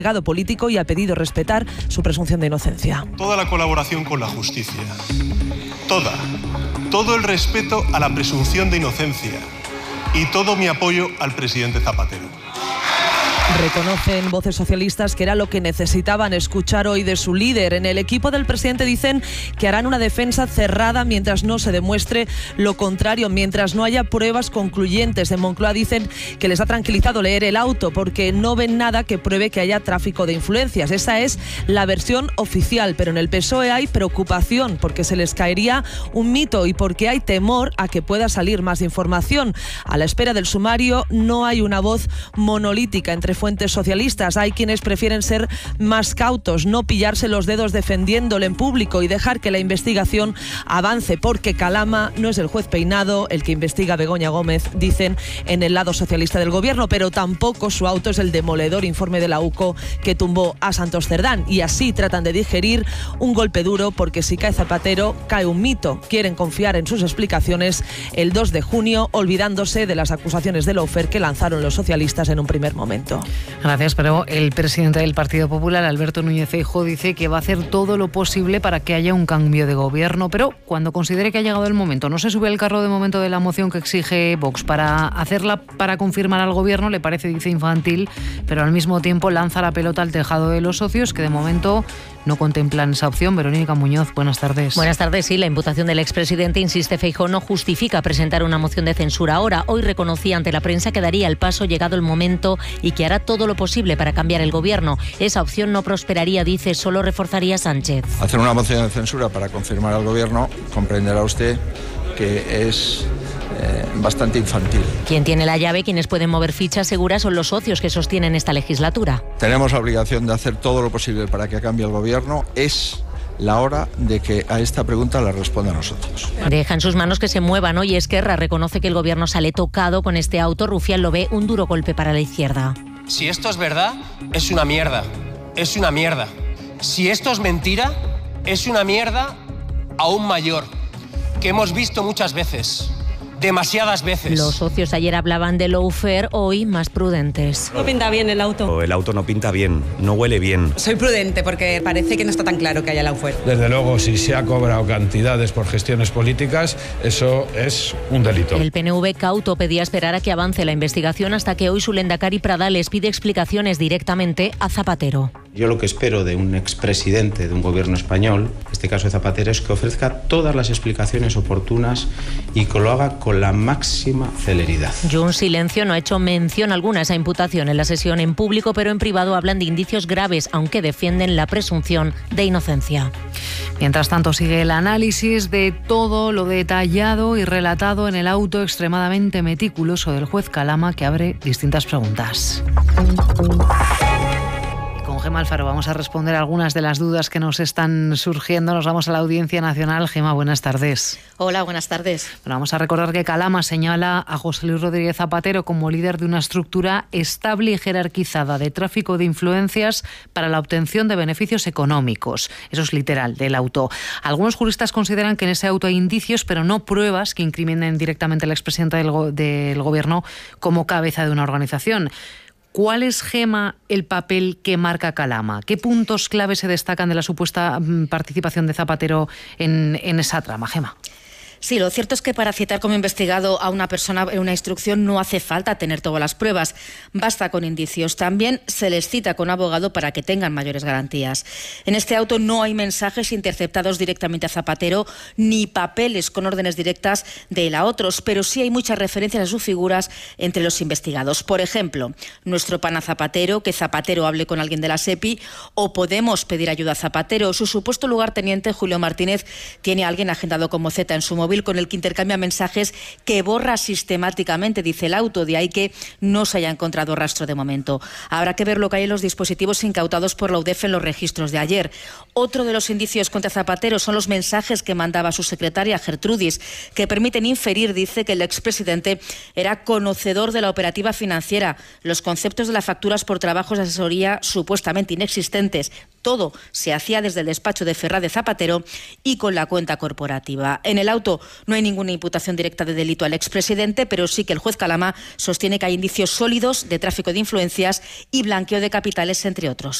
legado político y ha pedido respetar su presunción de inocencia. Toda la colaboración con la justicia, todo el respeto a la presunción de inocencia y todo mi apoyo al presidente Zapatero. Reconocen voces socialistas que era lo que necesitaban escuchar hoy de su líder. En el equipo del presidente dicen que harán una defensa cerrada mientras no se demuestre lo contrario, mientras no haya pruebas concluyentes. En Moncloa dicen que les ha tranquilizado leer el auto porque no ven nada que pruebe que haya tráfico de influencias. Esa es la versión oficial, pero en el PSOE hay preocupación porque se les caería un mito y porque hay temor a que pueda salir más información. A la espera del sumario no hay una voz monolítica entre fuentes socialistas. Hay quienes prefieren ser más cautos, no pillarse los dedos defendiéndole en público y dejar que la investigación avance, porque Calama no es el juez Peinado el que investiga a Begoña Gómez, dicen en el lado socialista del gobierno, pero tampoco su auto es el demoledor informe de la UCO que tumbó a Santos Cerdán, y así tratan de digerir un golpe duro, porque si cae Zapatero, cae un mito. Quieren confiar en sus explicaciones el 2 de junio, olvidándose de las acusaciones de lawfare que lanzaron los socialistas en un primer momento. Gracias, pero el presidente del Partido Popular, Alberto Núñez Feijóo, dice que va a hacer todo lo posible para que haya un cambio de gobierno, pero cuando considere que ha llegado el momento, no se sube al carro de momento de la moción que exige Vox para hacerla para confirmar al gobierno, le parece, dice, infantil, pero al mismo tiempo lanza la pelota al tejado de los socios que de momento no contemplan esa opción. Verónica Muñoz, buenas tardes. Buenas tardes. Sí, la imputación del expresidente, insiste Feijóo, no justifica presentar una moción de censura ahora. Hoy reconocía ante la prensa que daría el paso llegado el momento y que hará todo lo posible para cambiar el gobierno. Esa opción no prosperaría, dice, solo reforzaría a Sánchez. Hacer una moción de censura para confirmar al gobierno, comprenderá usted que es bastante infantil. Quien tiene la llave, quienes pueden mover fichas seguras, son los socios que sostienen esta legislatura. Tenemos la obligación de hacer todo lo posible para que cambie el gobierno. Es la hora de que a esta pregunta la respondan nosotros. Deja en sus manos que se muevan. Hoy Esquerra reconoce que el gobierno sale tocado con este auto. Rufián lo ve un duro golpe para la izquierda. Si esto es verdad, es una mierda. Es una mierda. Si esto es mentira, es una mierda aún mayor, que hemos visto muchas veces. Demasiadas veces. Los socios ayer hablaban de lawfare, hoy más prudentes. No pinta bien el auto. El auto no pinta bien, no huele bien. Soy prudente porque parece que no está tan claro que haya lawfare. Desde luego, si se ha cobrado cantidades por gestiones políticas, eso es un delito. El PNV cauto pedía esperar a que avance la investigación hasta que hoy su lehendakari Pradal les pide explicaciones directamente a Zapatero. Yo lo que espero de un expresidente de un gobierno español, en este caso de Zapatero, es que ofrezca todas las explicaciones oportunas y que lo haga con la máxima celeridad. Junts Silencio no ha hecho mención alguna a esa imputación en la sesión en público, pero en privado hablan de indicios graves, aunque defienden la presunción de inocencia. Mientras tanto, sigue el análisis de todo lo detallado y relatado en el auto extremadamente meticuloso del juez Calama, que abre distintas preguntas. Con Gemma Alfaro vamos a responder algunas de las dudas que nos están surgiendo. Nos vamos a la Audiencia Nacional. Gemma, buenas tardes. Hola, buenas tardes. Bueno, vamos a recordar que Calama señala a José Luis Rodríguez Zapatero como líder de una estructura estable y jerarquizada de tráfico de influencias para la obtención de beneficios económicos. Eso es literal del auto. Algunos juristas consideran que en ese auto hay indicios, pero no pruebas que incriminen directamente al expresidente del gobierno como cabeza de una organización. ¿Cuál es, Gemma, el papel que marca Calama? ¿Qué puntos clave se destacan de la supuesta participación de Zapatero en esa trama, Gemma? Sí, lo cierto es que para citar como investigado a una persona en una instrucción no hace falta tener todas las pruebas, basta con indicios. También se les cita con abogado para que tengan mayores garantías. En este auto no hay mensajes interceptados directamente a Zapatero ni papeles con órdenes directas de él a otros, pero sí hay muchas referencias a sus figuras entre los investigados. Por ejemplo, nuestro pana Zapatero, que Zapatero hable con alguien de la SEPI, o podemos pedir ayuda a Zapatero. Su supuesto lugarteniente, Julio Martínez, tiene a alguien agendado como Z en su móvil con el que intercambia mensajes que borra sistemáticamente, dice el auto, de ahí que no se haya encontrado rastro de momento. Habrá que ver lo que hay en los dispositivos incautados por la UDEF en los registros de ayer. Otro de los indicios contra Zapatero son los mensajes que mandaba su secretaria Gertrudis, que permiten inferir, dice, que el expresidente era conocedor de la operativa financiera, los conceptos de las facturas por trabajos de asesoría supuestamente inexistentes, Todo se hacía desde el despacho de Fernández Zapatero y con la cuenta corporativa. En el auto no hay ninguna imputación directa de delito al expresidente, pero sí que el juez Calama sostiene que hay indicios sólidos de tráfico de influencias y blanqueo de capitales, entre otros.